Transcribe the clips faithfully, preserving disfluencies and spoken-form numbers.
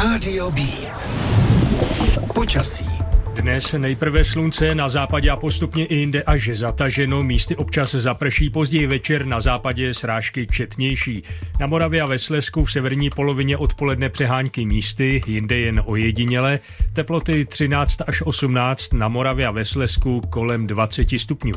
Rádio B. Počasí. Dnes nejprve slunce, na západě a postupně i jinde až zataženo, místy občas zaprší, později večer na západě srážky četnější. Na Moravě a ve Slezsku v severní polovině odpoledne přehánky místy, jinde jen ojediněle, teploty třináct až osmnáct, na Moravě a ve Slezsku kolem dvacet stupňů.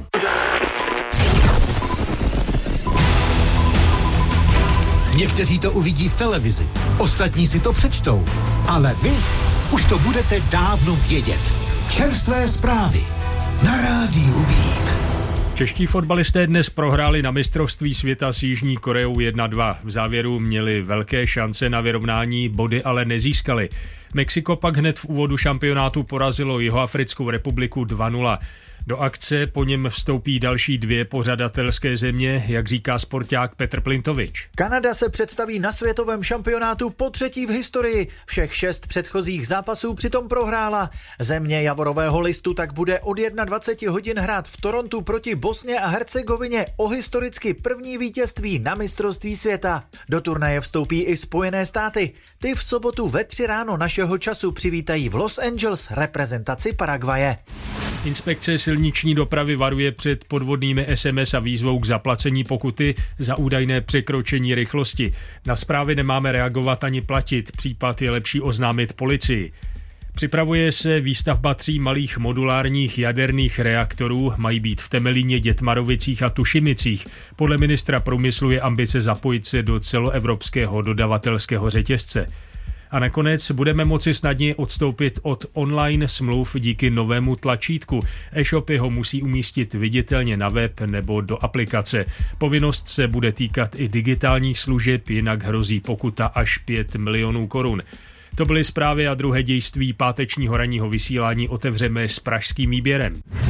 Někteří to uvidí v televizi, ostatní si to přečtou, ale vy už to budete dávno vědět. Čerstvé zprávy na Rádiu Beat. Čeští fotbalisté dnes prohráli na mistrovství světa s Jižní Koreou jedna dva. V závěru měli velké šance na vyrovnání, body ale nezískali. Mexiko pak hned v úvodu šampionátu porazilo Jihoafrickou republiku dva nula. Do akce po něm vstoupí další dvě pořadatelské země, jak říká sporták Petr Plintovič. Kanada se představí na světovém šampionátu po třetí v historii. Všech šest předchozích zápasů přitom prohrála. Země javorového listu tak bude od dvacet jedna hodin hrát v Torontu proti Bosně a Hercegovině o historicky první vítězství na mistrovství světa. Do turnaje vstoupí i Spojené státy. Ty v sobotu ve tři ráno našeho času přivítají v Los Angeles reprezentaci Paraguaje. Inspekce silniční dopravy varuje před podvodnými es em es a výzvou k zaplacení pokuty za údajné překročení rychlosti. Na zprávy nemáme reagovat ani platit, případ je lepší oznámit policii. Připravuje se výstavba tří malých modulárních jaderných reaktorů, mají být v Temelíně, Dětmarovicích a Tušimicích. Podle ministra průmyslu je ambice zapojit se do celoevropského dodavatelského řetězce. A nakonec budeme moci snadněji odstoupit od online smluv díky novému tlačítku. E-shopy ho musí umístit viditelně na web nebo do aplikace. Povinnost se bude týkat i digitálních služeb, jinak hrozí pokuta až pět milionů korun. To byly zprávy a druhé dějství pátečního ranního vysílání. Otevřeme s pražským výběrem.